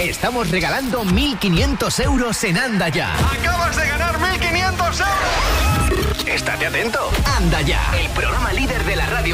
estamos regalando 1.500 euros en Anda Ya. ¡Acabas de ganar 1.500 euros! Estate atento. Anda Ya, el programa líder de la radio